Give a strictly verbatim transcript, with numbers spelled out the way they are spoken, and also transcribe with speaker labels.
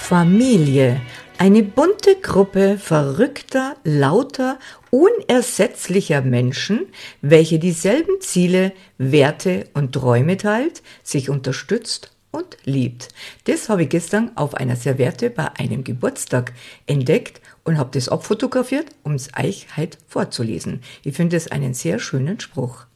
Speaker 1: Familie, eine bunte Gruppe verrückter, lauter, unersetzlicher Menschen, welche dieselben Ziele, Werte und Träume teilt, sich unterstützt und liebt. Das habe ich gestern auf einer Serviette bei einem Geburtstag entdeckt und habe das abfotografiert, um es euch heute vorzulesen. Ich finde es einen sehr schönen Spruch.